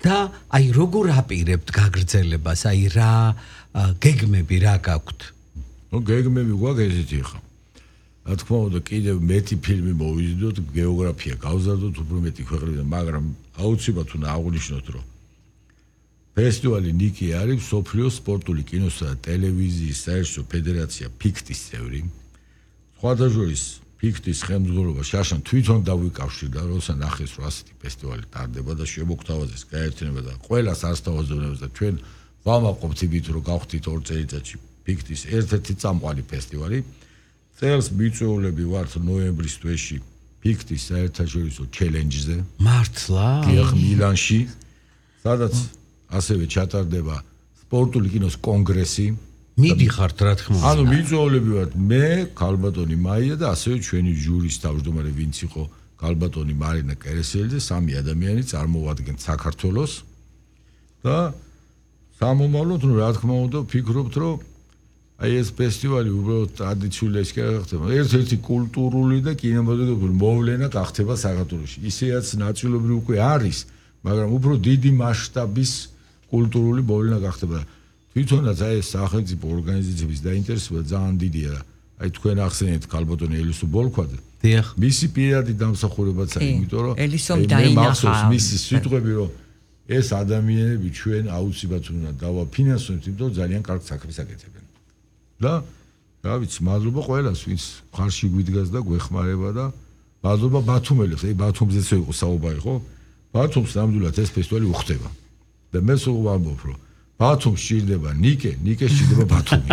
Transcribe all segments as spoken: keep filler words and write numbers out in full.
და აი როგორ აპირებთ გაგრძელებას, აი რა გეგმები რა გაქვთ? ნუ გეგმები გვაქვს ესეთი ხა. რა თქმა უნდა, კიდევ მეტი ფილმი მოვიზიდოთ, გეოგრაფია გავზარდოთ, უფრო მეტი ქვეყნიდან, მაგრამ აუცილებლად უნდა აღვნიშნოთ, რომ ფესტივალი ნიკი არის მსოფლიოს სპორტული კინოსა და ტელევიზიის საერთაშორისო ფედერაცია ფიქტის წევრი. სხვათა შორის ფიქტის ხელმძღვანელობა შაშან თვითონ დავიკავშირდა, როცა ნახეს, რომ ასეთი ფესტივალი ტარდება და შემოგთავაზეს გაერთიანება და ყველას ასთავაზებებს და ჩვენ ვამაყობთ იმით, რომ გავხდით ორ წელიწადში ფიქტის ერთ-ერთი წამყვანი ფესტივალი. წელს მიწვეულები ვართ ნოემბრის თვეში ფიქტის საერთაშორისო ჩელენჯზე. მართლა? დიახ, მილანში, სადაც ასევე ჩატარდება სპორტული კინოს კონგრესი. მიდიხართ რა თქმა უნდა. ანუ მიწვეულები ვართ მე, ქალბატონი მაია და ასევე ჩვენი ჟურის თავმჯდომარე ვინც იყო ქალბატონი მარინა კერესელი და სამი ადამიანი წარმოვადგენთ საქართველოს და სამომავლოდ ნუ რა თქმა უნდა ვფიქრობთ, რომ აი ეს ფესტივალი უბრალოდ ტრადიციული ეს გახდება. ერთ-ერთი კულტურული და კინემატოგრაფიული მოვლენა გახდება საქართველოში. ისეაც ნაწილობრივ უკვე არის, მაგრამ უფრო დიდი მასშტაბის კულტურული მოვლენა გახდება. თვითონაც აი ეს სახელმწიფო ორგანიზაციების დაინტერესება ძალიან დიდია. აი თქვენ ახსენეთ ქალბატონი ელისო ბოლქვაძე. დიახ. მისი პირადი დამსახურებაც არის, იმიტომ რომ ელისომ დაინახა მისი სიტყვები, რომ ეს ადამიანები ჩვენ აუცილებლად უნდა დავაფინანსოთ, იმიტომ რომ ძალიან კარგ საქმეს აკეთებენ. და რა ვიცი, მადლობა ყველას, ვინც ხარში გვიდგას და გვეხმარება და მადლობა ბათუმელებს, აი ბათუმზეც იყო საუბარი, ხო? ბათუმს ნამდვილად ეს ფესტივალი უხდება. და მე სულ ვამბობ, რომ ბათუმს სჭირდება ნიკე, ნიკეს სჭირდება ბათუმი.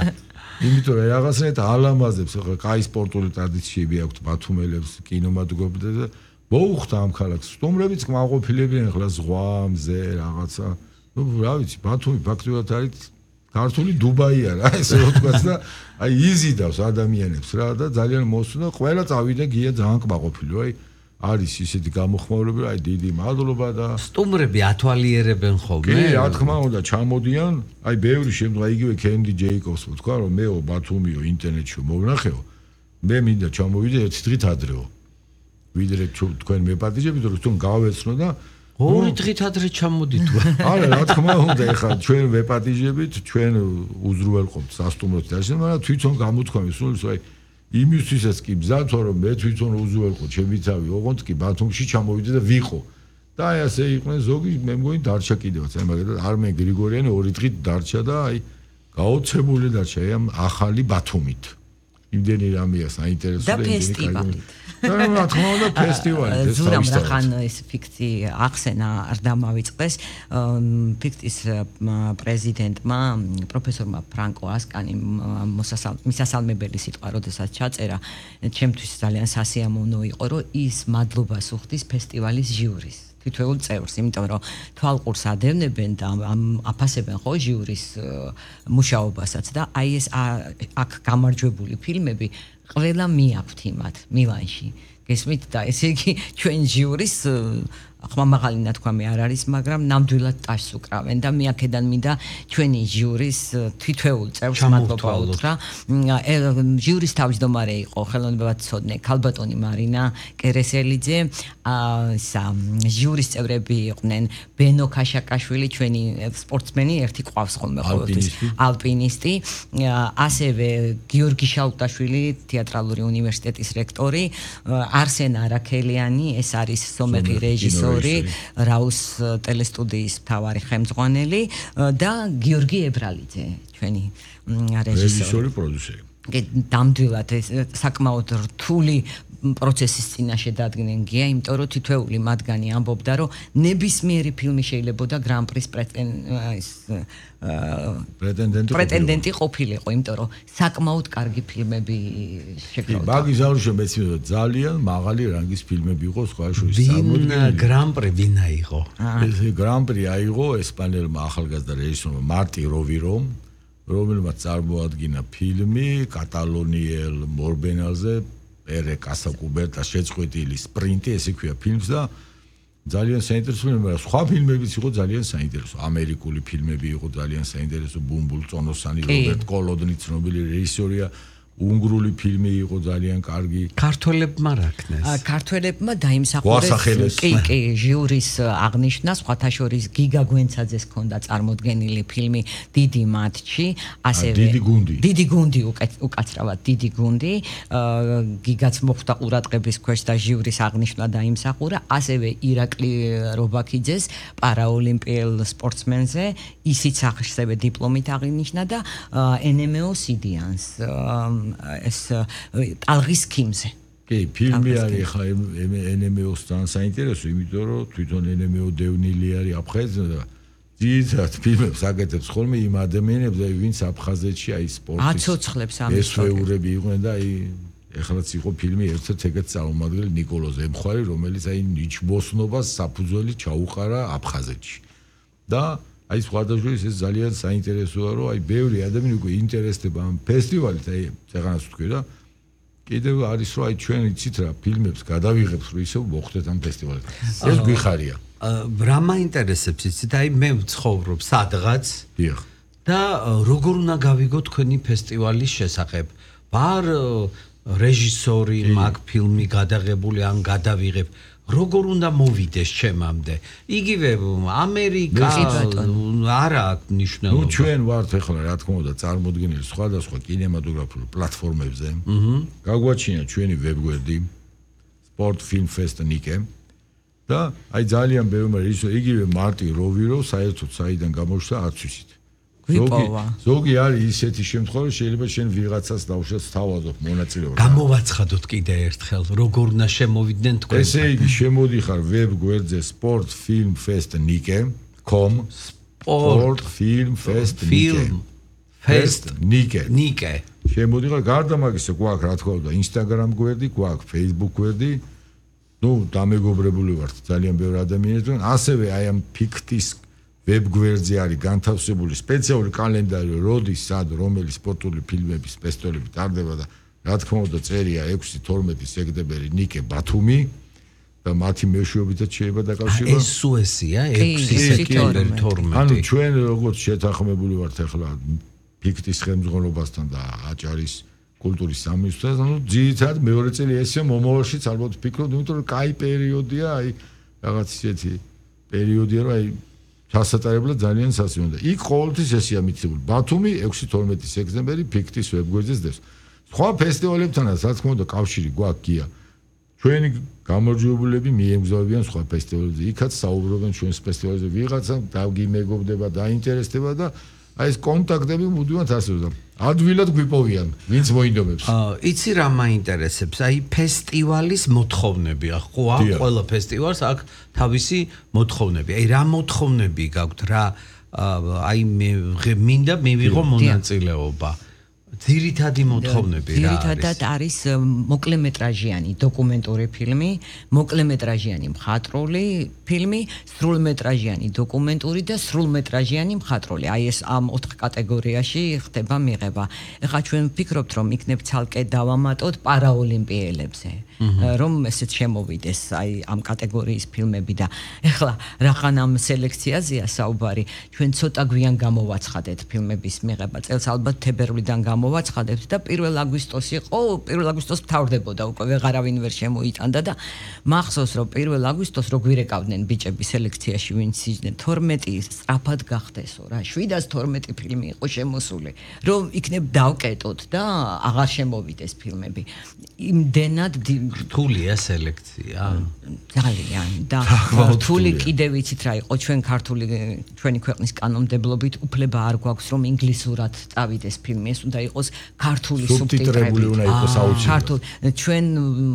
იმიტომ რომ რაღაცნაირად ალამაზებს, ახლა კაი სპორტული ტრადიციები აქვთ ბათუმელებს, კინემატოგრაფიაზე და მოუხდა ამ ქალაქს. სტუმრებიც კმაყოფილებიან ახლა ზღვა, მზე, რაღაცა. ნუ რა ვიცი, ბათუმი ფაქტობრივად არის ქართული დუბაია რა, ესე რომ თქვა და აი იზიდავს ადამიანებს რა და ძალიან მოსულა, ყველა წავიდა გია ძალიან კმაყოფილი, აი არის ისეთი გამოხმაურები, აი დიდი მადლობა და სტუმრები ათვალიერებენ ხოლმე. კი, რა თქმა უნდა, ჩამოდიან, აი ბევრი შემდგა იგივე კენდი ჯეიკობს თქვა, რომ მეო ბათუმიო ინტერნეტში მოვნახეო, მე მინდა ჩამოვიდე ერთი დღით ადრეო. ვიდრე თქვენ მეპატიჟებით, რომ თუნ გავეცნო და ორი დღით ადრე ჩამოდით. არა, რა თქმა უნდა, ეხლა ჩვენ ვეპატიჟებით, ჩვენ უზრუნველყოფთ სასტუმროს დაშენ, მაგრამ თვითონ გამოთქვამი სულ აი იმისთვისაც კი მზად ვარ, რომ მე თვითონ უზრუნველყო, ჩემი თავი, ოღონდ კი ბათუმში ჩამოვიდე და ვიყო. და აი ასე იყვნენ ზოგი, მე მგონი დარჩა კიდევაც, აი მაგალითად არმენ გრიგორიანი ორი დღით დარჩა და აი გაოცებული დარჩა ამ ახალი ბათუმით. იმდენი რამეა საინტერესო და ფესტივალი. და რა თქმა უნდა ფესტივალი ეს ზურამ რახან ეს ფიქცი ახსენა არ დამავიწყდეს ფიქცის პრეზიდენტმა პროფესორმა ფრანკო ასკანიმ მისასალმებელი სიტყვა როდესაც ჩაწერა ჩემთვის ძალიან სასიამოვნო იყო რომ ის მადლობას უხდის ფესტივალის ჟიურის თითოეულ წევრს, იმიტომ რომ თვალყურს ადევნებენ და აფასებენ ხო ჟიურის მუშაობასაც და აი ეს აქ გამარჯვებული ფილმები ყველა მიაქვთ იმათ მილანში. გესმით და ესე იგი ჩვენ ჟიურის ხმამაღალი ნათქვამი არ არის, მაგრამ ნამდვილად ტაშს უკრავენ და მე აქედან მინდა ჩვენი ჟიურის თითოეულ წევრს მადლობა უთხრა. ჟიურის თავმჯდომარე იყო ხელოვნებაცოდნე ქალბატონი მარინა კერესელიძე, ისა ჟიურის წევრები იყვნენ ბენო ქაშაკაშვილი, ჩვენი სპორტსმენი, ერთი ყავს ხოლმე ყოველთვის ალპინისტი, ასევე გიორგი შალუტაშვილი, თეატრალური უნივერსიტეტის რექტორი, არსენ არაქელიანი, ეს არის სომეხი რეჟისორი, რაუს ტელესტუდიის მთავარი ხელმძღვანელი და გიორგი ებრალიძე, ჩვენი რეჟისორი, პროდიუსერი. ნამდვილად ეს საკმაოდ რთული პროცესის წინაშე დადგნენ გია, იმიტომ რომ თითოეული მათგანი ამბობდა, რომ ნებისმიერი ფილმი შეიძლებოდა გრან-პრის პრეტენდენტი ყოფილიყო, იმიტომ რომ საკმაოდ კარგი ფილმები შეგროვდა. მაგის ზავში მეც ძალიან მაღალი რანგის ფილმები იყო სხვა შორის წარმოდგენილი. ვინ გრან-პრი ვინ აიღო? ეს გრან-პრი აიღო ესპანელმა ახალგაზრდა რეჟისორმა მარტი როვირომ, რომელმაც წარმოადგინა ფილმი კატალონიელ მორბენალზე ერე კასაკუბერტას შეწყვეტილი სპრინტი, ესე ქვია ფილმს და ძალიან საინტერესო ფილმია, სხვა ფილმებიც იყო ძალიან საინტერესო, ამერიკული ფილმები იყო ძალიან საინტერესო, ბუმბულ წონოსანი, რობერტ კოლოდნი ცნობილი რეჟისორია, უნგრული ფილმი იყო ძალიან კარგი. ქართველებმა რაქნეს. ქართველებმა დაიმსახურეს კი კი ჟიურის აღნიშვნა, სხვათა შორის გიგა გვენცაძეს ჰქონდა წარმოდგენილი ფილმი დიდი მატჩი, ასევე დიდი გუნდი. დიდი გუნდი უკაცრავად დიდი გუნდი, გიგაც მოხვდა ყურადღების ქვეშ და ჟიურის აღნიშვნა დაიმსახურა, ასევე ირაკლი რობაქიძეს პარაოლიმპიელ სპორტსმენზე, ისიც ასევე დიპლომით აღინიშნა და ენემეო სიდიანს ეს ტალღის ქიმზე. კი, ფილმი არის ხა ენემეოსთან საინტერესო, იმიტომ რომ თვითონ ენემეო დევნილი არის აფხაზეთზე და ძირითადად ფილმებს აკეთებს ხოლმე იმ ადამიანებზე, ვინც აფხაზეთში აი სპორტის აცოცხლებს ამის ესვეურები იყვნენ და აი ეხლაც იყო ფილმი ერთ-ერთ ეგეთ წარმომადგენელი ნიკოლოზ ემხვარი, რომელიც აი ნიჩბოსნობას საფუძველი ჩაუყარა აფხაზეთში. და აი სხვადასხვა ეს ძალიან საინტერესოა, რომ აი ბევრი ადამიანი უკვე ინტერესდება ამ ფესტივალით, აი წეგანას ვთქვი რა. კიდევ არის რომ აი ჩვენ იცით რა ფილმებს გადავიღებთ რომ ისევ მოხდეთ ამ ფესტივალზე. ეს გვიხარია. რა მაინტერესებს იცით, აი მე ვცხოვრობ სადღაც დიახ. და როგორ უნდა გავიგო თქვენი ფესტივალის შესახებ? ვარ რეჟისორი, მაგ ფილმი გადაღებული ან გადავიღებ როგორ უნდა მოვიდეს ჩემამდე? იგივე ამერიკა არა აქვს მნიშვნელობა. ნუ ჩვენ ვართ ახლა რა თქმა უნდა წარმოდგენილი სხვადასხვა კინემატოგრაფიულ პლატფორმებზე. აჰა. გაგვაჩინა ჩვენი ვებგვერდი Sport Film Fest ნიკე და აი ძალიან ბევრი რეჟისორი იგივე მარტი როვირო საერთოდ საიდან გამოჩნდა არც ვიცით. ზოგი არის ისეთი შემთხვევა, შეიძლება შენ ვიღაცას დავუშვას თავაზობ მონაწილეობა. გამოვაცხადოთ კიდე ერთხელ, როგორ უნდა შემოვიდნენ თქვენ. ესე იგი, შემოდიხარ ვებ გვერდზე sport film fest nike dot com sport film fest nike nike. შემოდიხარ, გარდა მაგისა, გვაქვს რა თქმა უნდა Instagram გვერდი, გვაქვს Facebook გვერდი. ნუ დამეგობრებული ვართ ძალიან ბევრი ადამიანთან, ასევე აი ამ ფიქტის ვებ გვერდზე არის განთავსებული სპეციალური კალენდარი, როდის, სად, რომელი სპორტული ფილმების ფესტივალები ტარდება და რა თქმა უნდა წერია ექვსი თორმეტი სექტემბერი ნიკე ბათუმი და მათი მეშვეობითაც შეიძლება დაკავშირება. ეს სუესია ექვსი სექტემბერი თორმეტი. ანუ ჩვენ როგორც შეთანხმებული ვართ ახლა ფიქტის ხელმძღვანელობასთან და აჭარის კულტურის სამინისტროსთან, ანუ ძირითადად მეორე წელი ესე მომავალშიც ალბათ ვფიქრობ, იმიტომ რომ კაი პერიოდია, აი რაღაც ისეთი პერიოდია, რომ აი ჩასატარებლად ძალიან სასიამოვნოა. იქ ყოველთვის ესეა მიცემული. ბათუმი ექვსი თორმეტი სექტემბერი ფიქტის ვებგვერდზე ძდებს. სხვა ფესტივალებთანაც რა თქმა უნდა კავშირი გვაქვს გია. ჩვენი გამარჯვებულები მიემგზავრებიან სხვა ფესტივალებზე. იქაც საუბრობენ ჩვენს ფესტივალზე ვიღაცა დაგიმეგობრდება, დაინტერესდება და აი ეს კონტაქტები მუდმივად არსებობს. ადვილად გვიპოვიან, ვინც მოინდომებს. აა, იცი რა მაინტერესებს? აი ფესტივალის მოთხოვნები, ხო, ყველა ფესტივალს აქვს თავისი მოთხოვნები. აი რა მოთხოვნები გაქვთ, რა აი მე მინდა მივიღო მონაწილეობა. ძირითადი მოთხოვნები რა არის? ძირითადად არის მოკლემეტრაჟიანი დოკუმენტური ფილმი, მოკლემეტრაჟიანი მხატვრული ფილმი, სრულმეტრაჟიანი დოკუმენტური და სრულმეტრაჟიანი მხატვრული. აი ეს ამ ოთხ კატეგორიაში ხდება მიღება. ეხლა ჩვენ ვფიქრობთ, რომ იქნებ ცალკე დავამატოთ პარაოლიმპიელებზე, რომ ესეც შემოვიდეს აი ამ კატეგორიის ფილმები და ეხლა რახან ამ სელექციაზეა საუბარი, ჩვენ ცოტა გვიან გამოვაცხადეთ ფილმების მიღება. წელს ალბათ თებერვლიდან გამოვაცხადებთ და პირველ აგვისტოს იყო, პირველ აგვისტოს მთავრდებოდა უკვე ვეღარავინ ვერ შემოიტანდა და მახსოვს რომ პირველ აგვისტოს რო გვირეკავდნენ ბიჭები სელექციაში ვინც იჯდნენ თორმეტი სწრაფად გახდესო რა შვიდას თორმეტი ფილმი იყო შემოსული რომ იქნებ დავკეტოთ და აღარ შემოვიდეს ფილმები იმდენად რთულია სელექცია ძალიან და რთული კიდევ იცით რა იყო ჩვენ ქართული ჩვენი ქვეყნის კანონმდებლობით უფლება არ გვაქვს რომ ინგლისურად წავიდეს ფილმი ეს უნდა იყოს ქართული სუბტიტრებული უნდა იყოს აუცილებლად ჩვენ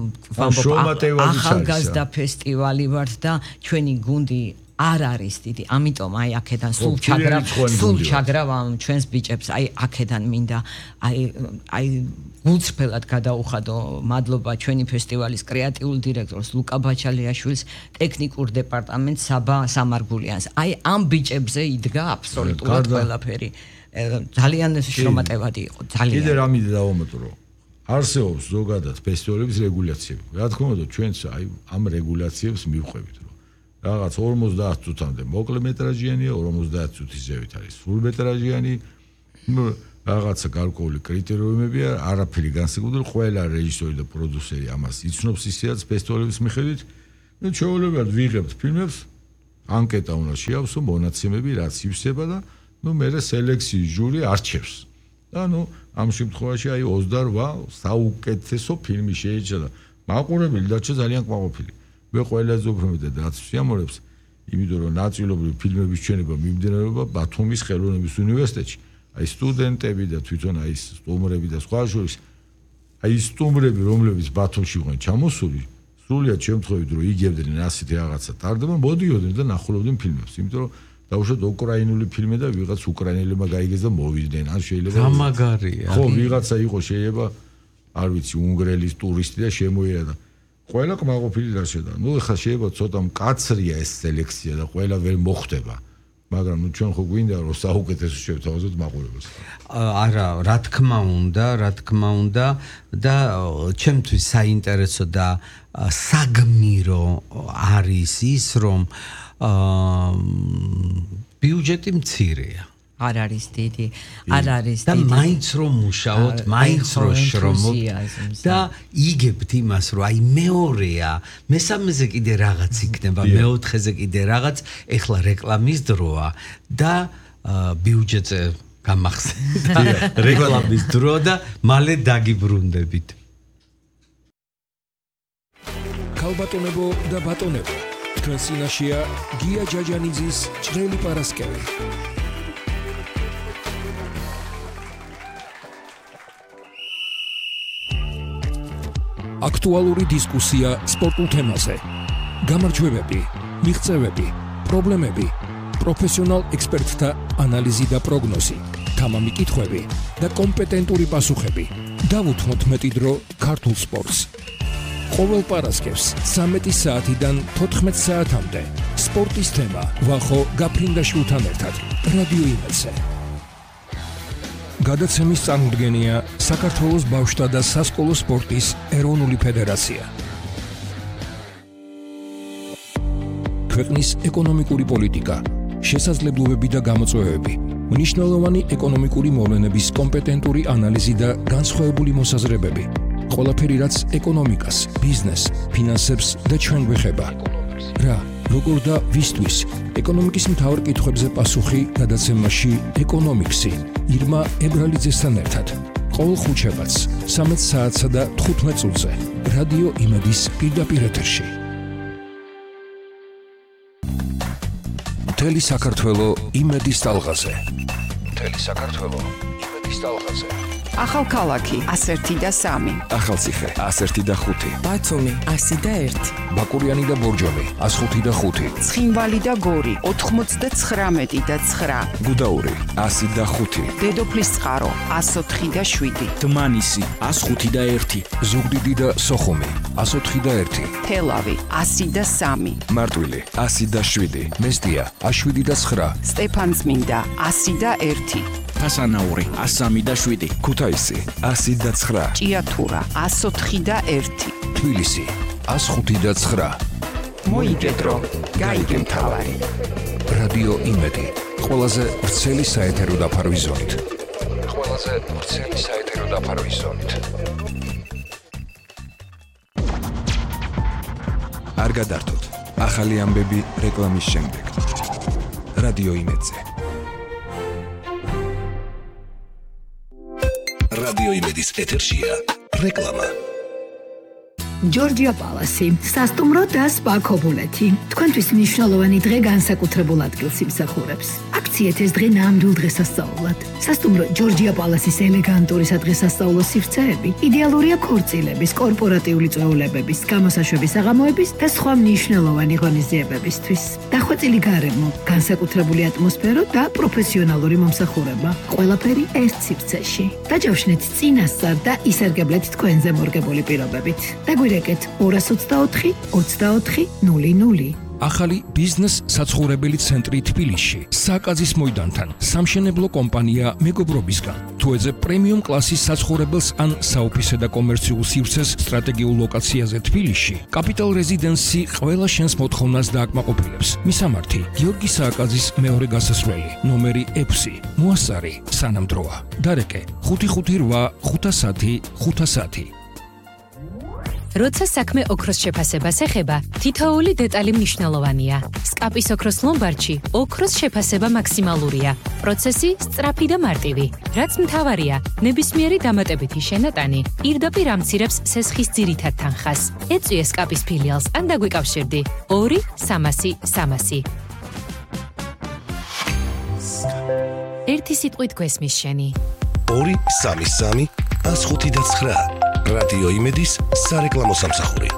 ვამბობ ახალგაზრდა ფესტივალი ვართ და ჩვენი გუნდი არ არის დიდი, ამიტომ აი აქედან სულ ჩაგრავ, სულ ჩაგრავ ამ ჩვენს ბიჭებს, აი აქედან მინდა აი აი გულწრფელად გადაუხადო მადლობა ჩვენი ფესტივალის კრეატიულ დირექტორს ლუკა ბაჩალიაშვილს, ტექნიკურ დეპარტამენტს საბა სამარგულიანს. აი ამ ბიჭებზე იდგა აბსოლუტურად ყველაფერი. ძალიან შრომატევადი იყო, ძალიან. კიდე რამე დავამატო. არსებობს ზოგადად ფესტივალების რეგულაციები. რა თქმა უნდა, ჩვენც აი ამ რეგულაციებს მივხვევით. რაღაც ორმოცდაათ წუთამდე მოკლემეტრაჟიანია, ორმოცდაათ წუთის ზევით არის სრულმეტრაჟიანი. რაღაცა გარკვეული კრიტერიუმებია, არაფერი განსაკუთრებული, ყველა რეჟისორი და პროდიუსერი ამას იცნობს ისეაც ფესტივალების მიხედვით. ნუ ჩვეულებრივად ვიღებთ ფილმებს, ანკეტა უნდა შეავსო, მონაცემები რაც ივსება და ნუ მერე სელექციის ჟური არჩევს. და ნუ ამ შემთხვევაში აი ოცდაოთხ საუკეთესო ფილმი შეიჭრა და მაყურებელი დარჩა ძალიან კმაყოფილი. მე ყველაზე უფრო მეტად რაც ვსიამოვნებს, იმიტომ რომ ნაწილობრივ ფილმების ჩვენება მიმდინარეობა ბათუმის ხელოვნების უნივერსიტეტში. აი სტუდენტები და თვითონ აი სტუმრები და სხვა შორის აი სტუმრები რომლებიც ბათუმში იყვნენ ჩამოსული სრულიად შემთხვევით რომ იგებდნენ ასეთი რაღაცა ტარდება მოდიოდნენ და ნახულობდნენ ფილმებს იმიტომ რომ დაუშვათ უკრაინული ფილმი და ვიღაც უკრაინელებმა გაიგეს და მოვიდნენ ან შეიძლება გამაგარია ხო ვიღაცა იყო შეიძლება არ ვიცი უნგრელის ტურისტი და შემოიერა და ყველა კმაყოფილი დარჩა ნუ ეხლა შეიძლება ცოტა მკაცრია ეს სელექცია და ყველა ვერ მოხვდება მაგრამ ნუ ჩვენ ხო გვინდა რომ საუკეთესო შევთავაზოთ მაყურებელს. არა, რა თქმა უნდა, რა თქმა უნდა და ჩემთვის საინტერესო და საგმირო არის ის რომ ბიუჯეტი მცირეა. არ არის დიდი, არ არის დიდი. და მაინც რომ მუშაობთ, მაინც რომ შრომობთ და იგებთ იმას, რომ აი მეორეა, მესამეზე კიდე რაღაც იქნება, მეოთხეზე კიდე რაღაც, ეხლა რეკლამის დროა და ბიუჯეტზე გამახსენდა რეკლამის დრო და მალე დაგიბრუნდებით. ქალბატონებო და ბატონებო, თქვენ წინაშეა გია ჯაჯანიძის ჭრელი პარასკევი. აქტუალური დისკუსია სპორტულ თემაზე. გამარჯვებები, მიღწევები, პრობლემები, პროფესიონალ ექსპერტთა ანალიზი და პროგნოზი, თამამი კითხვები და კომპეტენტური პასუხები. დავუთმოთ მეტი დრო ქართულ სპორტს. ყოველ პარასკევს ცამეტი საათიდან თოთხმეტ საათამდე სპორტის თემა ვახო გაფრინდაშვილთან ერთად რადიო იმედზე. გადაცემის წარმოდგენია საქართველოს ბავშვთა და სასკოლო სპორტის ეროვნული ფედერაცია. ქვეყნის ეკონომიკური პოლიტიკა, შესაძლებლობები და გამოწვევები, მნიშვნელოვანი ეკონომიკური მოვლენების კომპეტენტური ანალიზი და განსხვავებული მოსაზრებები. ყველაფერი რაც ეკონომიკას, ბიზნეს, ფინანსებს და ჩვენ გვეხება. რა, როგორ და ვისთვის ეკონომიკის მთავარ კითხვებზე პასუხი გადაცემაში ეკონომიქსი ირმა ებრალიძესთან ერთად. ყოველ ხუთშაბათს ცამეტ საათსა და თხუთმეტ წუთზე რადიო იმედის პირდაპირ ეთერში. მთელი საქართველო იმედის ტალღაზე. მთელი საქართველო იმედის ტალღაზე. ახალქალაქი ას ერთი და სამი. ახალციხე ას ერთი და ხუთი. ბათუმი ასი და ერთი. ბაკურიანი და ბორჯომი ას ხუთი და ხუთი. ცხინვალი და გორი ოთხმოცდაცხრამეტი და ცხრა. გუდაური ასი და ხუთი. დედოფლის წყარო ას ოთხი და შვიდი. დმანისი ას ხუთი და ერთი. ზუგდიდი და სოხუმი ას ოთხი და ერთი. თელავი ასი და სამი. მარტვილი ასი და შვიდი. მესტია ას შვიდი და ცხრა. სტეფანწმინდა ასი და ერთი. ფასანაური ას სამი და შვიდი. ქუთაისი ასი და ცხრა. ჭიათურა ას ოთხი და ერთი. თბილისი ას ხუთი და ცხრა. მოიგედრო გაიგე მთავარი. რადიო იმედი ყველაზე ვრცელი საეთერო დაფარვის ზონით. ყველაზე ვრცელი საეთერო დაფარვის ზონით. არ გადართოთ ახალი ამბები რეკლამის შემდეგ. რადიო იმედზე. რადიო იმედის ეთერშია რეკლამა. ჯორჯია პალასი, სასტუმრო და სპა ქობულეთი. თქვენთვის მნიშვნელოვანი დღე განსაკუთრებულ ადგილს იმსახურებს. აქციეთ ეს დღე ნამდვილ დღესასწაულად. სასტუმრო ჯორჯია პალასის ელეგანტური სადღესასწაულო სივრცეები იდეალურია ქორწილების, კორპორატიული წვეულებების, გამოსაშვების საღამოების და სხვა მნიშვნელოვანი ღონისძიებებისთვის. დახვეწილი გარემო, განსაკუთრებული ატმოსფერო და პროფესიონალური მომსახურება. ყველაფერი ერთ სივრცეში. დაჯავშნეთ წინასწარ და ისარგებლეთ თქვენზე მორგებული პირობებით. დაგვირეკეთ ორას ოცდაოთხი ოცდაოთხი ნული ნული. ახალი ბიზნეს საცხოვრებელი ცენტრი თბილისში, სააკაძის მოედანთან, სამშენებლო კომპანია მეგობრობისგან. თუ ეძებ პრემიუმ კლასის საცხოვრებელს ან საოფისე და კომერციულ სივრცეს სტრატეგიულ ლოკაციაზე თბილისში, კაპიტალ რეზიდენსი ყველა შენს მოთხოვნას დააკმაყოფილებს. მისამართი: გიორგი სააკაძის მეორე გასასვლელი, ნომერი ექვსი, მოასწარი, სანამდროა. დარეკე: ხუთი ხუთი რვა ხუთასათი ხუთასათი. როცა საქმე ოქროს შეფასებას ეხება, თითოეული დეტალი მნიშვნელოვანია. სკაპის ოქროს ლომბარდში ოქროს შეფასება მაქსიმალურია. პროცესი სწრაფი და მარტივი. რაც მთავარია, ნებისმიერი დამატებითი შენატანი პირდაპირ ამცირებს სესხის ძირითად თანხას. ეწვიე სკაპის ფილიალს ან დაგვიკავშირდი ორი სამასი სამასი. ერთი სიტყვით გვესმის შენი. ორი სამი სამი ას ხუთი და ცხრა. რადიო იმედის სარეკლამო სამსახური.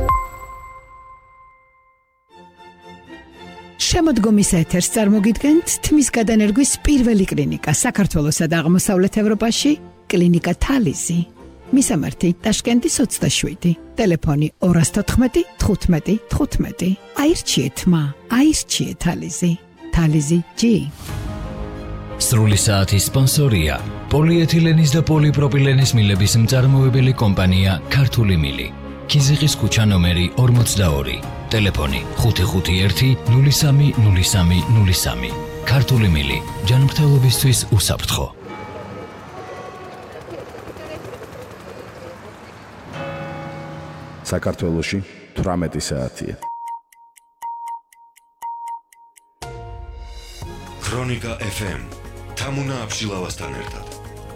შემოდგომის ეთერს წარმოგიდგენთ თმის გადანერგვის პირველი კლინიკა საქართველოსა და აღმოსავლეთ ევროპაში, კლინიკა თალიზი. მისამართი: ტაშკენტის ოცდაშვიდი, ტელეფონი ორი თოთხმეტი თხუთმეტი თხუთმეტი. აირჩიეთ მა, აირჩიეთ თალიზი. თალიზი ჯი. სრული საათის სპონსორია პოლიეთილენის და პოლიპროპილენის მილების მწარმოებელი კომპანია ქართული მილი. ქიზიყის ქუჩა ნომერი ორმოცდაორი. ტელეფონი ხუთი ხუთი ერთი ნული სამი ნული სამი ნული სამი. ქართული მილი, ჯანმრთელობისთვის უსაფრთხო. საქართველოში თვრამეტი საათია. ქრონიკა ეფ ემ თამუნა აბშილავასთან ერთად.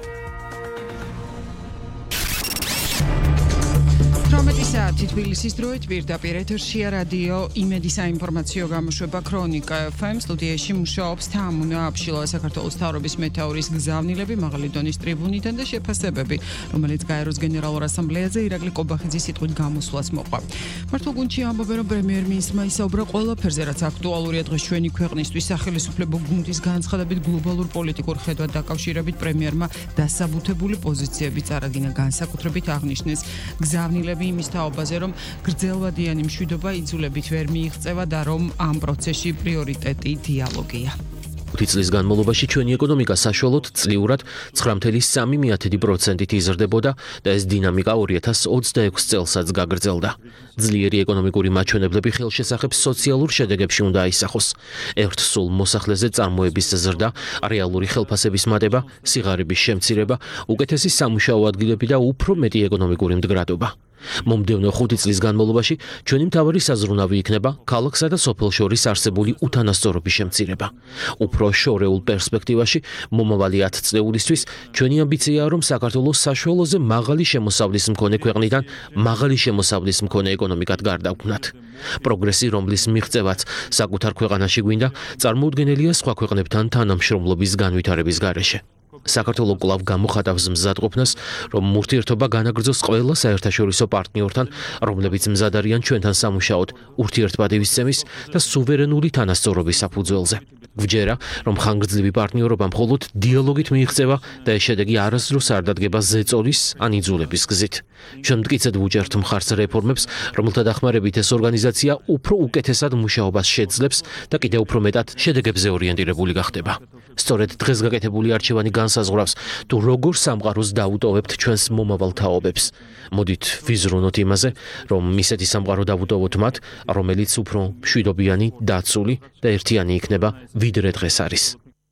თვრამეტი საათი თბილისის დროით პირდაპირ ეთერშია რადიო იმედის საინფორმაციო გამოშვება ქრონიკა ეფ ემ. სტუდიაში მუშაობს თამუნა აბშილავა, საქართველოს მთავრობის მეთაურის გზავნილები, მაღალი დონის ტრიბუნიდან და შეფასებები, რომელიც გაეროს გენერალურ ასამბლეაზე ირაკლი კობახიძის სიტყვით გამოსვლას მოყვა. მართლა გუნდში ამბობენ, რომ პრემიერ-მინისტრმა ისაუბრა ყველაფერზე, რაც აქტუალურია დღეს ჩვენი ქვეყნისთვის. სახელმწიფო გუნდის განცხადებით გლობალურ პოლიტიკურ ხედვად დაკავშირებით პრემიერმა დასაბუთებული პოზიციები წარადგინა, განსაკუთრებით აღნიშნეს გზავნილები იმის თაობაზე, რომ გრძელვადიანი მშვიდობა იძულებით ვერ მიიღწევა და რომ ამ პროცესში პრიორიტეტი დიალოგია. ხუთი წლის განმავლობაში ჩვენი ეკონომიკა საშუალოდ წლიურად ცხრა წუთი სამი პროცენტით იზრდებოდა და ეს დინამიკა ორი ათას ოცდაექვსი წელსაც გაგრძელდა. ძლიერი ეკონომიკური მაჩვენებლები ხელშესახებ სოციალურ შედეგებში უნდა აისახოს. ერთ სულ მოსახლეზე წარმოების ზრდა, რეალური ხელფასების მატება, სიღარიბის შემცირება, უკეთესი სამუშაო ადგილები და უფრო მეტი ეკონომიკური მდგრადობა. მომდევნო ხუთი წლის განმავლობაში ჩვენი მთავარი საზრუნავი იქნება ქალაქსა და სოფელს შორის არსებული უთანასწორობის შემცირება. უფრო შორეულ პერსპექტივაში მომავალი ათი წლეულისთვის ჩვენი ამბიციაა, რომ საქართველოს საშუალოზე მაღალი შემოსავლის მქონე ქვეყნიდან მაღალი შემოსავლის მქონე ეკონომიკად გარდაგვვნათ. პროგრესი, რომლის მიღწევაც საკუთარ ქვეყანაში გვინდა, წარმოუდგენელია სხვა ქვეყნებთან თანამშრომლობის განვითარების გარეშე. საქართველო კვლავ გამოხატავს მზადყოფნას, რომ ურთიერთობა განაგრძოს ყველა საერთაშორისო პარტნიორთან, რომლებიც მზად არიან ჩვენთან სამუშაოდ ურთიერთპატივისცემის და სუვერენული თანასწორობის საფუძველზე. გვჯერა, რომ ხანგრძლივი პარტნიორობა მხოლოდ დიალოგით მიიღწევა და ეს შედეგი არასდროს არ დადგება ზეწოლის ან იძულების გზით. ჩვენ მტკიცედ ვუჯერთ მხარს რეფორმებს, რომელთა დახმარებით ეს ორგანიზაცია უფრო უკეთესად მუშაობას შეძლებს და კიდევ უფრო მეტად შედეგებზე ორიენტირებული გახდება. სწორედ დღეს გაკეთებული არჩევანი განსაზღვრავს, თუ როგორ სამყაროს დაუტოვებთ ჩვენს მომავალ თაობებს. მოდით ვიზრუნოთ იმაზე, რომ ისეთი სამყარო დავუტოვოთ მათ, რომელიც უფრო მშვიდობიანი, დაცული და ერთიანი იქნება, ვიდრე დღეს არის.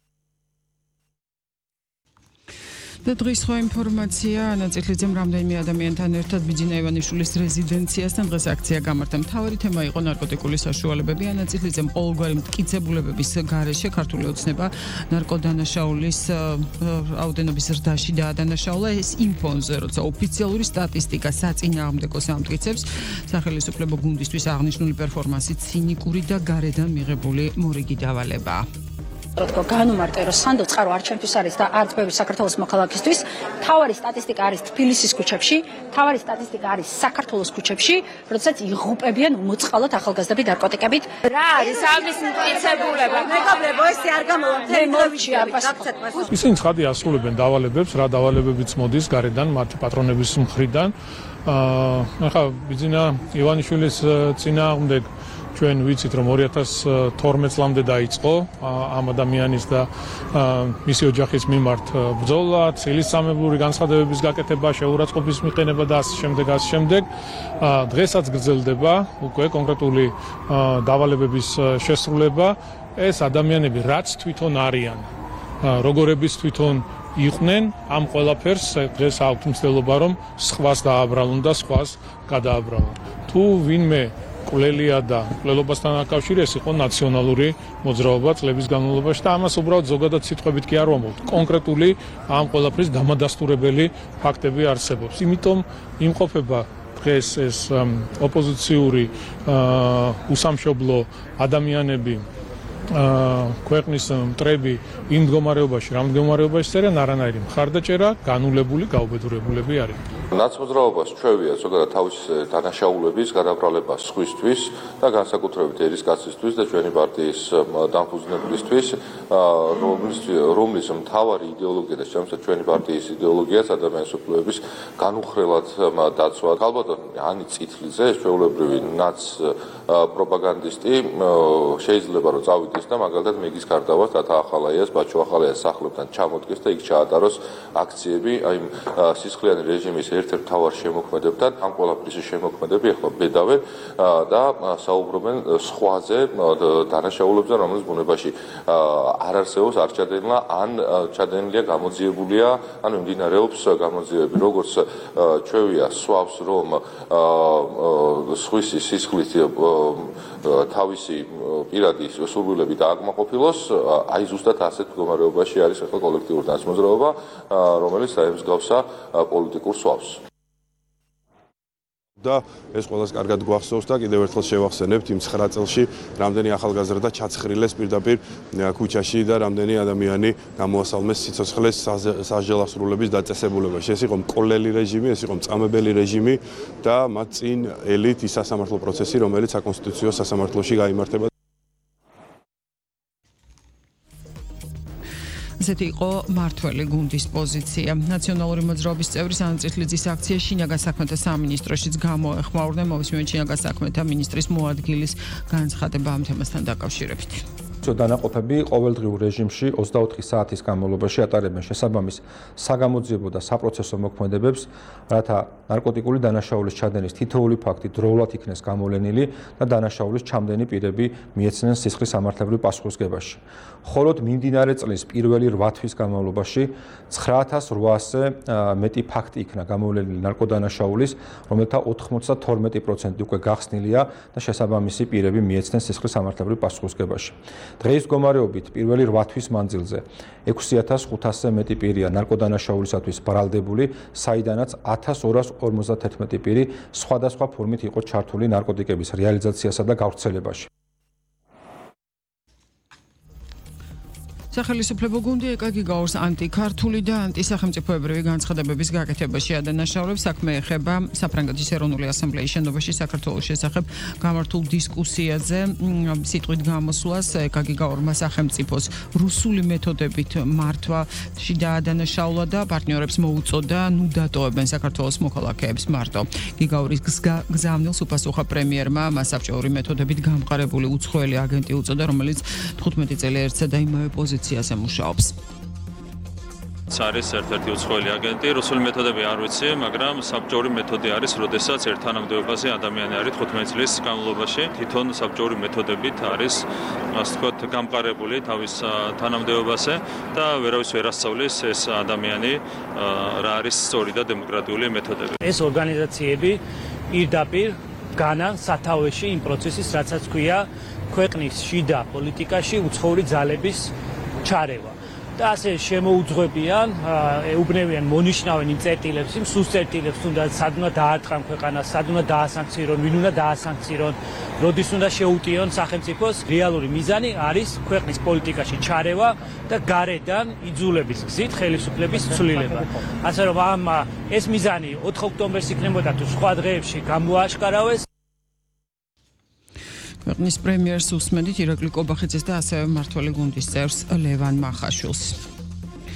და დღის სხვა ინფორმაცია, ნაწილობრივ რამდენიმე ადამიანთან ერთად ბიძინა ივანიშვილის რეზიდენციასთან დღეს აქცია გამართა. მთავარი თემა იყო ნარკოტიკული საშუალებები, ნაწილობრივ ყოველგვარი მტკიცებულებების გარეშე ქართული ოცნება ნარკოდანაშაულის რაოდენობის ზრდაში დაადანაშაულა. ეს იმ ფონზე, როცა ოფიციალური სტატისტიკა საწინააღმდეგოს ამტკიცებს, სახელმწიფო გუნდისთვის აღნიშნული პერფორმანსი ცინიკური და გარედან მიღებული მორიგი დავალებაა. როცა განუმარტე რომ სანდო წყარო არ ჩემთვის არის და არც ბევრი საქართველოს მოქალაქისთვის, თავარი სტატისტიკა არის თბილისის ქუჩებში, თავარი სტატისტიკა არის საქართველოს ქუჩებში, როდესაც იღუპებიან მოწყალოთ ახალგაზრდები ნარკოტიკებით. რა არის ამის მტკიცებულება? მეგობრებო, ესე არ გამოვა მთელი მოვიჩი არ გასცეთმას. ისინი ცხადი ასრულებენ დავალებებს, რა დავალებებიც მოდის გარედან მათი პატრონების მხრიდან. აა, ახლა ბიძინა ივანიშვილის წინააღმდეგ ჩვენ ვიცით რომ ორი ათას თორმეტ წლამდე დაიწყო ამ ადამიანის და მისი ოჯახის მიმართ ბრძოლა, ცილისწამებლური განცხადებების გაკეთება, შეურაცხყოფის მიყენება და ასე შემდეგ, ასე შემდეგ. დღესაც გრძელდება უკვე კონკრეტული დავალებების შესრულება. ეს ადამიანები რაც თვითონ არიან, როგორების თვითონ იყვნენ, ამ ყველაფერს დღეს აქვთ მცდელობა რომ სხვას დააბრალონ და სხვას გადააბრალონ. თუ ვინმე კვლელია და კვლელობასთან აკავშირებს იყო ნაციონალური მოძრაობა წლების განმავლობაში და ამას უბრალოდ ზოგადად სიტყვებით კი არ ვამბობთ. კონკრეტული ამ ყველაფრის დამადასტურებელი ფაქტები არსებობს. იმიტომ იმყოფება დღეს ეს ოპოზიციური უსამშობლო ადამიანები ქვეყნის მტრები იმ მდგომარეობაში, რამ მდგომარეობაში წერენ, არანაირი მხარდაჭერა, განულებული, გაუბედურებულები არიან. ნაცმოძრაობას ჩვევია ზოგადად თავის დანაშაულების გადაბრალება სხვისთვის და განსაკუთრებით ერისკაცისთვის და ჩვენი პარტიის დამფუძნებლისთვის, რომლის მთავარი იდეოლოგია და შემოსა ჩვენი პარტიის იდეოლოგიას ადამიანის უფლებების განუხრელად დაცვა. ალბათ ანი წითლიძე, ჩვეულებრივი ნაც პროპაგანდისტი შეიძლება რომ წავიდეს და მაგალითად მეგის გარდავას და ახალაიას, ბაჩო ახალაიას სახლებთან ჩამოდგეს და იქ ჩაატაროს აქციები აი სისხლიანი რეჟიმის ერთ-ერთ მთავარ შემოქმედებთან. ამ ყველაფრის შემოქმედები ახლა ბედავენ და საუბრობენ სხვაზე, დანაშაულებზე, რომელიც ბუნებაში არ არსებობს, არ ჩადენილა, ან ჩადენილია, გამოძიებულია, ან მიმდინარეობს გამოძიებები. როგორც ჩვევია swabs რომ სხვისი სისხლით თავისი პირადი სურვილები დააკმაყოფილოს, აი ზუსტად ასეთ მდგომარეობაში არის ახლა კოლექტიური დანაშაულობა, რომელიც დაემსგავსა პოლიტიკურ swabs. და ეს ყველას კარგად გვახსოვს და კიდევ ერთხელ შევახსენებთ იმ ცხრა წელში რამდენი ახალგაზრდა ჩაცხრილეს პირდაპირ ქუჩაში და რამდენი ადამიანი გამოასალმეს სიცოცხლეს სასჯელასრულების დაწესებულებაში. ეს იყო მკვლელი რეჟიმი, ეს იყო მწამებელი რეჟიმი და მათ წინ ელით ის სასამართლო პროცესი, რომელიც საკონსტიტუციო სასამართლოში გაიმართება. ესეთი იყო მართველი გუნდის პოზიცია. ნაციონალური მოძრაობის წევრი სანამ წითლიძის აქცია შინაგან საქმეთა სამინისტროშიც გამოეხმაურნენ. მოვისმენთ შინაგან საქმეთა მინისტრის მოადგილის განცხადება ამ თემასთან დაკავშირებით. დანაყოფები ყოველდღიურ რეჟიმში ოცდაოთხი საათის განმავლობაში ატარებენ შესაბამის საგამოძიებო და საპროცესო მოქმედებებს, რათა ნარკოტიკული დანაშაულის ჩადენის თითოეული ფაქტი დროულად იქნეს გამოვლენილი და დანაშაულის ჩამდენი პირები მიეცნენ სისხლის სამართლებრივ პასუხისგებაში. მხოლოდ მიმდინარე წლის პირველი რვა თვის განმავლობაში ცხრა ათას რვაასზე მეტი ფაქტი იქნა გამოვლენილი ნარკოდანაშაულის, რომელთა ოთხმოცდათორმეტი პროცენტი უკვე გახსნილია და შესაბამისი პირები მიეცნენ სისხლის სამართლებრივ პასუხისგებაში. დღეის მდგომარეობით პირველი რვა თვის მანძილზე ექვსი ათას ხუთასზე მეტი პირია ნარკოდანაშაულისათვის ბრალდებული, საიდანაც ათას ორას ორმოცდათერთმეტი პირი სხვადასხვა ფორმით იყო ჩართული ნარკოტიკების რეალიზაციასა და გავრცელებაში. სახელმწიფო გუნდი ეკაგი გაურს ანტიქართული და ანტისახელმწიფოებრივი განცხადებების გაკეთებაში ადანაშაულებს. საქმე ეხება საფრანგეთის ეროვნული ასამბლეის შენობაში საქართველოს შესახებ გამართულ დისკუსიაზე. სიტყვით გამოსვლას ეკაგი გაურმა სახელმწიფოს რუსული მეთოდებით მართვაში დაადანაშაულა და პარტნიორებს მოუწოდა ნუ დატოვებენ საქართველოს მოქალაქეებს მარტო. გიგაურის გზავნილს უპასუხა პრემიერმა, მას საბჭოური მეთოდებით გამყარებული უცხოელი აგენტი უწოდა, რომელიც თხუთმეტი წელი ერთსა და იმავე პოზიციაზე მუშაობს. არის ერთ-ერთი უცხოელი აგენტი, რუსული მეთოდები არ ვიცი, მაგრამ საბჭოური მეთოდი არის, როდესაც ერთ თანამდებობაზე ადამიანი არის თხუთმეტი წლის განმავლობაში. თვითონ საბჭოური მეთოდებით არის, ასე ვთქვათ, გამყარებული თავის თანამდებობაზე და ვერავის ვერ ასწავლის ეს ადამიანი რა არის სწორი და დემოკრატიული მეთოდები. ეს ორგანიზაციები პირდაპირ განან სათავეში იმ პროცესის, რაცაც ქვია ქვეყნის შიდა პოლიტიკაში უცხოური ძალების ჩარევა. და ასე შემოუძღვებიან, ეუბნებიან, მონიშნავენ იმ წერტილებს, იმ სულ წერტილებს, თუნდაც სად უნდა დაარტყან ქვეყანას, სად უნდა დაასანქცირონ, ვინ უნდა დაასანქცირონ, როდის უნდა შეუტიონ სახელმწიფოს. რეალური მიზანი არის ქვეყნის პოლიტიკაში ჩარევა და გარედან იძულების გზით ხელისუფლების ცვლილება. ასე რომ ამ ეს მიზანი ოთხ ოქტომბერს იქნებოდა თუ სხვა დღეებში გამოაშკარავეს. ქვეყნის პრემიერს უსმენთ ირაკლი კობახიძეს და ასევე მართველი გუნდის წევრს ლევან მახაშვილს.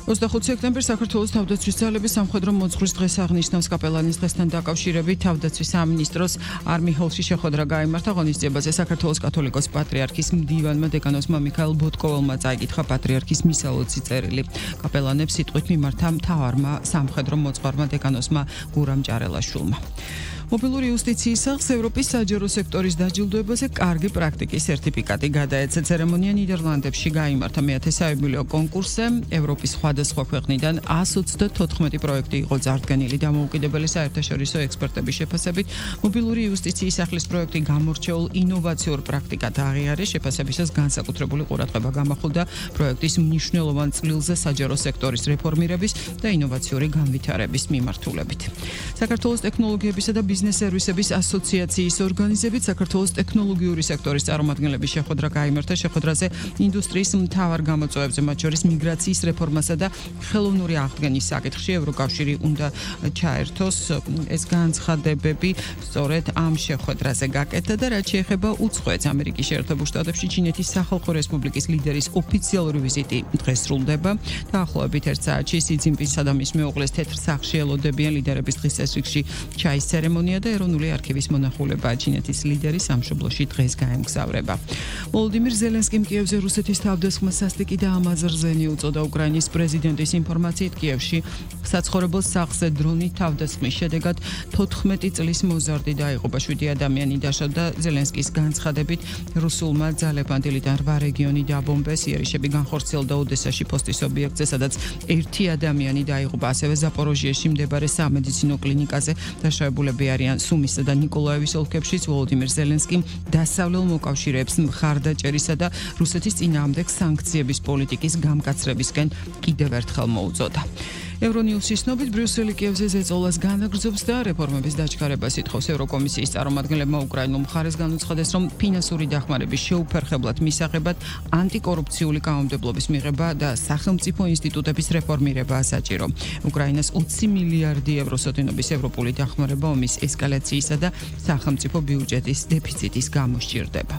ოცდახუთი სექტემბერს საქართველოს თავდაცვის ძალების სამხედრო მოძღვრის დღეს აღნიშნავს. კაპელანის დღესთან დაკავშირებით თავდაცვის სამინისტროს არმი ჰოლში შეხვედრა გაიმართა. ღონისძიებაზე საქართველოს კათოლიკოს პატრიარქის მდივანმა დეკანოსმა მიქაელ ბოტკოველმა წაიკითხა პატრიარქის მისალოცი წერილი. კაპელანებს სიტყვით მიმართა მთავარმა სამხედრო მოძღვარმა დეკანოსმა გურამ ჭარელაშვილმა. მობილური იუსტიციის სახლს ევროპის საჯარო სექტორის დაჯილდოებაზე კარგი პრაქტიკის სერტიფიკატი გადაეცა. ცერემონია ნიდერლანდებში გაიმართა. მეათე საიუბილეო კონკურსზე ევროპის სხვადასხვა ქვეყნიდან ას ოცდათოთხმეტი პროექტი იყო წარდგენილი. დამოუკიდებელი საერთაშორისო ექსპერტების შეფასებით მობილური იუსტიციის სახლის პროექტი გამორჩეულ ინოვაციურ პრაქტიკად აღიარეს. შეფასებისას განსაკუთრებული ყურადღება გამახვილდა პროექტის მნიშვნელოვან წვლილზე საჯარო სექტორის რეფორმირების და ინოვაციური განვითარების მიმართულებით. საქართველოს ტექნოლოგიებისა და ბიზნეს სერვისების ასოციაციის ორგანიზებით საქართველოს ტექნოლოგიური სექტორის წარმომადგენლების შეხვედრა გაიმართა. შეხვედრაზე ინდუსტრიის მთავარ გამოწვევებზე, მათ შორის მიგრაციის რეფორმასა და ხელოვნური აღდგენის საკითხში ევროკავშირი უნდა ჩაერთოს. ეს განცხადებები სწორედ ამ შეხვედრაზე გაკეთდა და რაც შეეხება უცხოეთს, ამერიკის შეერთებულ შტატებში ჩინეთის სახალხო რესპუბლიკის ლიდერის ოფიციალური ვიზიტი დღეს სრულდება. დაახლოებით ერთ საათში სი ძინპინსა და მის მეუღლეს თეთრ სახლში ელოდებიან ლიდერების დღის წესრიგში ჩაის ცერემონია და ეროვნული არქივის მონახულება. ჩინეთის ლიდერი სამშობლოში დღეს გაემგზავრება. ვოლოდიმირ ზელენსკიმ კიევზე რუსეთის თავდასხმას სასტიკი და ამაზრზენი უწოდა. უკრაინის პრეზიდენტის ინფორმაციით კიევში საცხოვრებელ სახლზე დრონით თავდასხმის შედეგად თოთხმეტი წლის მოზარდი დაიღუპა. შვიდი ადამიანი დაშავდა. ზელენსკის განცხადებით რუსულმა ძალებანდილიდან რვა რეგიონი დაბომბეს. იერიშები განხორციელდა ოდესაში პოსტის ობიექტზე, სადაც ერთი ადამიანი დაიღუპა. ასევე ზაპოროჟიეში მდებარე სამედიცინო კლინიკაზე დაშავებულები არიან სუმისა და ნიკოლაევის ოლქებშიც. ვოლოდიმირ ზელენსკიმ დასავლელ მოკავშირეებს მხარდაჭერისა და რუსეთის წინააღმდეგ სანქციების პოლიტიკის გამკაცრებისკენ კიდევ ერთხელ მოუწოდა. ევრონიუსის ცნობით ბრიუსელი კიევზე ზეწოლას განაგრძობს და რეფორმების დაჩქარებას ითხოვს. ევროკომისიის წარმომადგენლებმა უკრაინულ მხარეს განუცხადეს, რომ ფინანსური დახმარების შეუფერხებლად მისაღებად ანტიკორუფციული კანონმდებლობის მიღება და სახელმწიფო ინსტიტუტების რეფორმირებაა საჭირო. უკრაინას ოცი მილიარდი ევროს ოდენობის ევროპული დახმარება ომის ესკალაციისა და სახელმწიფო ბიუჯეტის დეფიციტის გამო სჭირდება.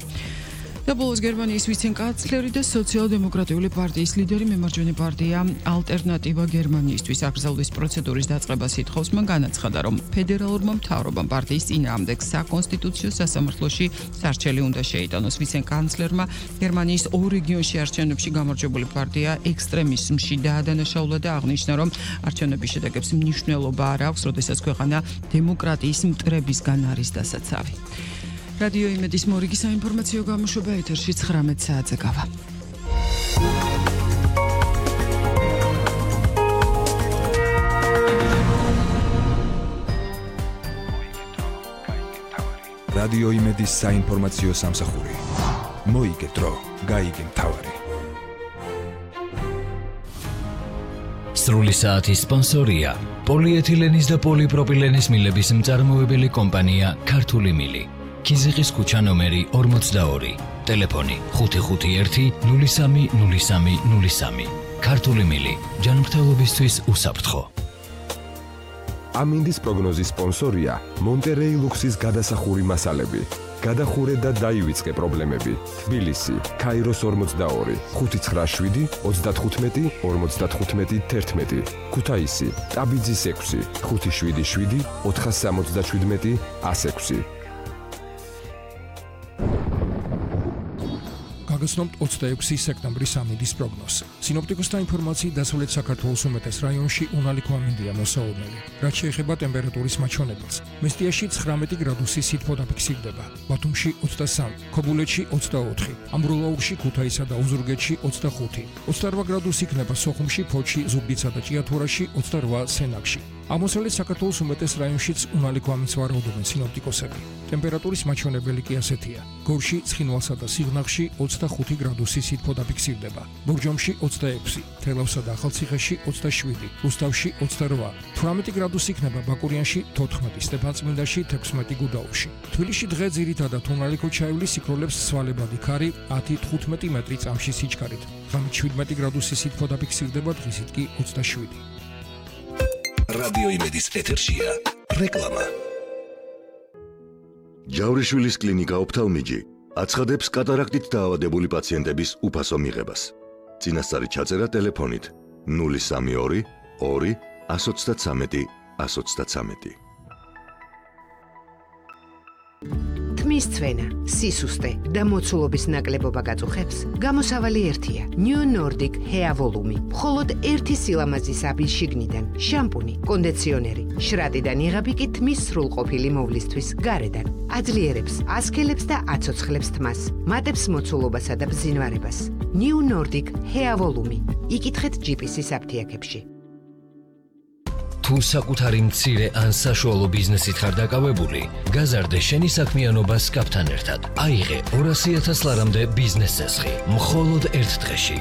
და ბოლოს გერმანიის ვიცე-კანცლერი და სოციალ-დემოკრატიული პარტიის ლიდერი მემარჯვენე პარტია ალტერნატივა გერმანიისთვის აკრძალვის პროცედურის დაწყებას ითხოვს. მან განაცხადა, რომ ფედერალურმა მთავრობამ პარტიის წინააღმდეგ საკონსტიტუციო სასამართლოში სარჩელი უნდა შეიტანოს. ვიცე-კანცლერმა გერმანიის ორ რეგიონში არჩევნებში გამარჯვებული პარტია ექსტრემიზმში დაადანაშაულა და აღნიშნა, რომ არჩევნების შედეგებს მნიშვნელობა არ აქვს, როდესაც ქვეყანა დემოკრატიის მტრებისგან არის დასაცავი. რადიო იმედის მორიგი საინფორმაციო გამოშვება ეთერში ცხრამეტ საათზე გავა. რადიო იმედის საინფორმაციო სამსახური. მოიგეთ დრო, გაიგე მთავარი. სრული საათის სპონსორია პოლიეთილენის და პოლიპროპილენის მილების მწარმოებელი კომპანია ქართული მილი. კიზიყის ქუჩა ნომერი ორმოცდაორი. ტელეფონი ხუთი ხუთი ერთი ნული სამი ნული სამი ნული სამი. ქართული მილი. ჯანმრთელობისთვის უსაფრთხო. ამინდის პროგნოზის სპონსორია მონტერეი ლუქსის გადასახური მასალები. გადახურე და დაივიწყე პრობლემები. თბილისი, ქაიროს ორმოცდაორი, ხუთი ცხრა შვიდი ოცდათხუთმეტი ორმოცდათხუთმეტი თერთმეტი. ქუთაისი, ტაბიძის ექვსი, ხუთი შვიდი შვიდი ოთხასამოცდაშვიდმეტი ასექვსი. გაგაცნობთ ოცდაექვსი სექტემბრის ამინდის პროგნოზს. სინოპტიკოსთა ინფორმაციით დასავლეთ საქართველოს უმეტეს რაიონში უნალიქო ამინდია მოსაუბრელი. რაც შეეხება ტემპერატურის მაჩვენებელს, მესტიაში ცხრამეტი გრადუსი სითბო დაფიქსირდება, ბათუმში ოცდასამი, ქობულეთში ოცდაოთხი, ამბროლაურში, ქუთაისსა და ოზურგეთში ოცდახუთი, ოცდარვა გრადუსი იქნება სოხუმში, ფოთში, ზუგდიდსა და ჭიათურაში, ოცდარვა სენაკში. აღმოსავლეთ საქართველოს უმეტეს რაიონშიც უნალიქო ამინდს ვარაუდობენ სინოპტიკოსები. ტემპერატურის მაჩვენებელი კი ასეთია: გორში, ცხინვალსა და სიღნაღში ოცდახუთი გრადუსი სითბო დაფიქსირდება, ბორჯომში ოცდაექვსი, თელავსა და ახალციხეში ოცდაშვიდი, რუსთავში ოცდარვა, თვრამეტი გრადუსი იქნება ბაკურიანში, თოთხმეტი, სტეფანწმინდაში, თექვსმეტი გუდაუთში. თბილისში დღე ძირითადად უნალიქო ჩაივლის სიკვდილებს სვალებადი ქარი ათი თხუთმეტი მეტრი წამში სიჩქარით. ღამით შვიდმეტი გრადუსი სითბო დაფიქსირდება, დღისით კი ოცდაშვიდი. რადიო იმედის ეთერშია რეკლამა. ჯავრიშვილის კლინიკა ოფთალმიჯი აცხადებს კატარაქტით დაავადებული პაციენტების უფასო მიღებას. წინასწარი ჩაწერა ტელეფონით ნული სამი ორი ორი ათს ოცდათრამეტი ათს ოცდათრამეტი. თმის წვენა, სისუსტე და მოცულობის ნაკლებობა გაწუხებს, გამოსავალი ერთია. New Nordic Hair Volume. მხოლოდ ერთი სილამაზის აბის შიგნიდან, შამპუნი, კონდიციონერი, შრატიდან იღები კი თმის სრულყოფილი მოვლისთვის გარედან. აძლიერებს, ასქელებს და აცოცხლებს თმას, მატებს მოცულობასა და ბზინვარებას. New Nordic Hair Volume. იკითხეთ ჯი პი სის აფთიაქებში. თუ საკუთარი მცირე ან საშუალო ბიზნესით ხარ დაკავებული, გაზარდე შენი საქმიანობა სკაპთან ერთად. აიღე ორასი ათას ლარამდე ბიზნეს წესხი, მხოლოდ ერთ დღეში.